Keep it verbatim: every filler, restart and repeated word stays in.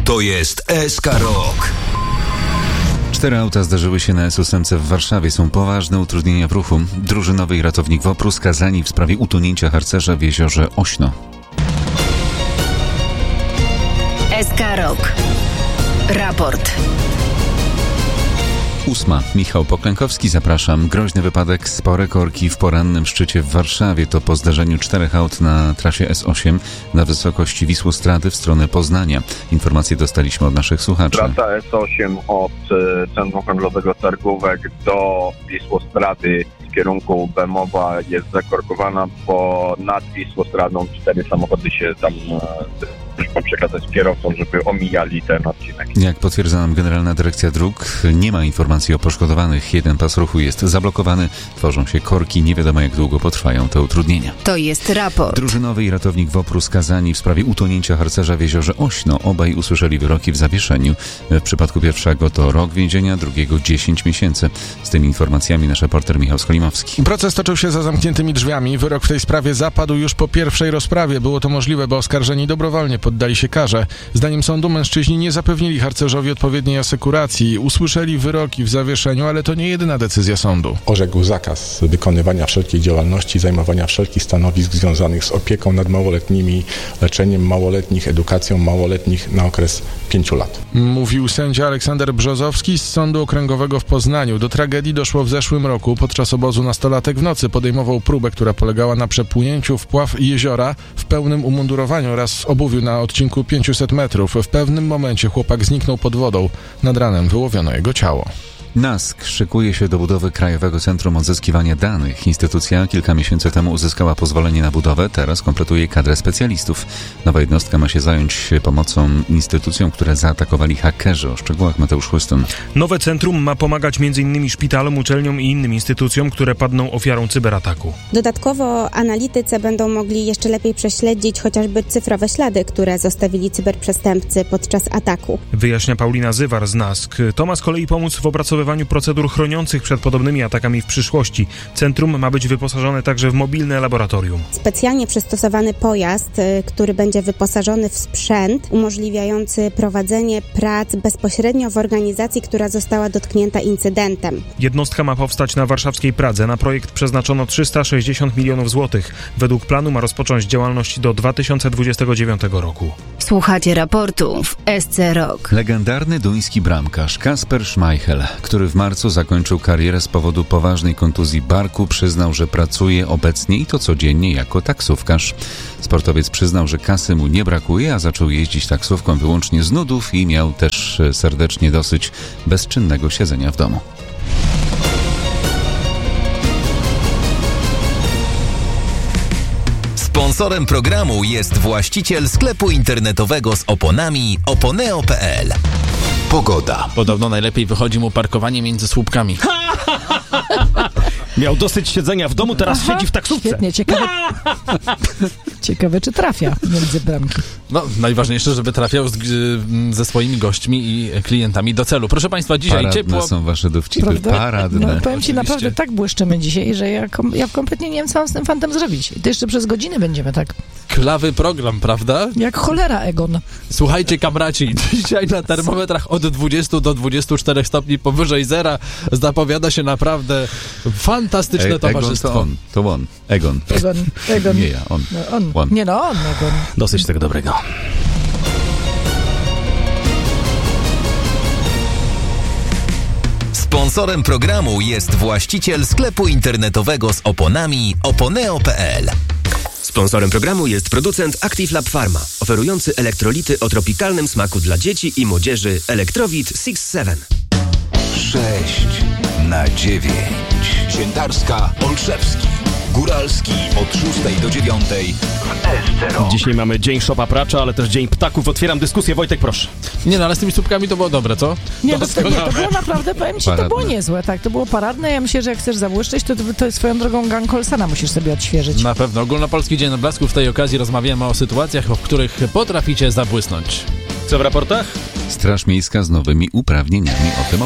To jest S K Rock. Cztery auta zdarzyły się na S osiem w Warszawie. Są poważne utrudnienia w ruchu. Drużynowy i ratownik WOPR-u skazani w sprawie utonięcia harcerza w jeziorze Ośno. S K Rock. Raport. Ósma. Michał Poklękowski, zapraszam. Groźny wypadek, spore korki w porannym szczycie w Warszawie. To po zdarzeniu czterech aut na trasie S osiem na wysokości Wisłostrady w stronę Poznania. Informacje dostaliśmy od naszych słuchaczy. Trasa S osiem od e, Centrum Handlowego Targówek do Wisłostrady w kierunku Bemowa jest zakorkowana, bo nad Wisłostradą cztery samochody się tam e, przekazać kierowcom, żeby omijali ten odcinek. Jak potwierdza nam Generalna Dyrekcja Dróg, nie ma informacji o poszkodowanych. Jeden pas ruchu jest zablokowany, tworzą się korki, nie wiadomo jak długo potrwają te utrudnienia. To jest raport. Drużynowy i ratownik WOPR-u skazani w sprawie utonięcia harcerza w jeziorze Ośno. Obaj usłyszeli wyroki w zawieszeniu. W przypadku pierwszego to rok więzienia, drugiego dziesięć miesięcy. Z tymi informacjami nasz reporter Michał Skolimowski. Proces toczył się za zamkniętymi drzwiami. Wyrok w tej sprawie zapadł już po pierwszej rozprawie. Było to możliwe, bo oskarżeni dobrowolnie poddali się karze. Zdaniem sądu mężczyźni nie zapewnili harcerzowi odpowiedniej asekuracji. Usłyszeli wyroki w zawieszeniu, ale to nie jedyna decyzja sądu. Orzekł zakaz wykonywania wszelkiej działalności, zajmowania wszelkich stanowisk związanych z opieką nad małoletnimi, leczeniem małoletnich, edukacją małoletnich na okres pięciu lat. Mówił sędzia Aleksander Brzozowski z Sądu Okręgowego w Poznaniu. Do tragedii doszło w zeszłym roku. Podczas obozu nastolatek w nocy podejmował próbę, która polegała na przepłynięciu w pław jeziora w pełnym umundurowaniu oraz obuwiu na odcinku pięćset metrów. W pewnym momencie chłopak zniknął pod wodą. Nad ranem wyłowiono jego ciało. NASK szykuje się do budowy Krajowego Centrum Odzyskiwania Danych. Instytucja kilka miesięcy temu uzyskała pozwolenie na budowę, teraz kompletuje kadrę specjalistów. Nowa jednostka ma się zająć pomocą instytucjom, które zaatakowali hakerzy. O szczegółach Mateusz Chłyston. Nowe centrum ma pomagać między innymi szpitalom, uczelniom i innym instytucjom, które padną ofiarą cyberataku. Dodatkowo analitycy będą mogli jeszcze lepiej prześledzić chociażby cyfrowe ślady, które zostawili cyberprzestępcy podczas ataku. Wyjaśnia Paulina Zywar z NASK. To ma z kolei pomóc w opracowywaniu procedur chroniących przed podobnymi atakami w przyszłości. Centrum ma być wyposażone także w mobilne laboratorium. Specjalnie przystosowany pojazd, który będzie wyposażony w sprzęt umożliwiający prowadzenie prac bezpośrednio w organizacji, która została dotknięta incydentem. Jednostka ma powstać na warszawskiej Pradze. Na projekt przeznaczono trzysta sześćdziesiąt milionów złotych. Według planu ma rozpocząć działalność do dwa tysiące dwudziestego dziewiątego roku. Słuchacie raportu w S C Rock. Legendarny duński bramkarz Kasper Schmeichel, który w marcu zakończył karierę z powodu poważnej kontuzji barku, przyznał, że pracuje obecnie i to codziennie jako taksówkarz. Sportowiec przyznał, że kasy mu nie brakuje, a zaczął jeździć taksówką wyłącznie z nudów i miał też serdecznie dosyć bezczynnego siedzenia w domu. Sponsorem programu jest właściciel sklepu internetowego z oponami oponeo kropka p l. Pogoda. Podobno najlepiej wychodzi mu parkowanie między słupkami. Miał dosyć siedzenia w domu, teraz Aha, siedzi w taksówce. Świetnie, ciekawe, ciekawe czy trafia między bramki. No, najważniejsze, żeby trafiał z, ze swoimi gośćmi i klientami do celu. Proszę Państwa, dzisiaj Paradne ciepło... są wasze dowcipy, Prawda? paradne. No, powiem Ci, naprawdę tak błyszczymy dzisiaj, że ja, kom- ja kompletnie nie wiem, co mam z tym fantem zrobić. I to jeszcze przez godzinę będziemy tak. Klawy program, prawda? Jak cholera, Egon. Słuchajcie, kamraci, dzisiaj na termometrach od dwudziestu do dwudziestu czterech stopni powyżej zera zapowiada się naprawdę fantastyczne e- towarzystwo. Egon to on, to on. Egon. Egon, Egon. Nie ja, on. No, on. on. Nie no, on, Egon. Dosyć tego dobrego. Sponsorem programu jest właściciel sklepu internetowego z oponami oponeo kropka p l. Sponsorem programu jest producent Active Lab Pharma, oferujący elektrolity o tropikalnym smaku dla dzieci i młodzieży Electrowit six seven. sześć na dziewięć. Świętarska, Olszewski, Góralski od szóstej do dziewiątej w S C Rock. Dzisiaj mamy dzień szopa pracza, ale też dzień ptaków. Otwieram dyskusję. Wojtek, proszę. Nie no, ale z tymi słupkami to było dobre, co? Nie, to, to, nie, to było naprawdę, powiem Ci, paradne. To było niezłe, tak, to było paradne. Ja myślę, że jak chcesz zabłyszczeć, to, to, to swoją drogą Gang Olsena musisz sobie odświeżyć. Na pewno. Ogólnopolski Dzień Odblasków. W tej okazji rozmawiamy o sytuacjach, w których potraficie zabłysnąć. Co w raportach? Straż Miejska z nowymi uprawnieniami. O tym